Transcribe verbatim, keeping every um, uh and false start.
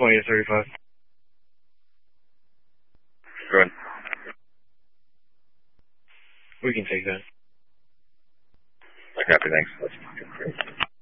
twenty to thirty-five. Go ahead. We can take that. I copy, thanks.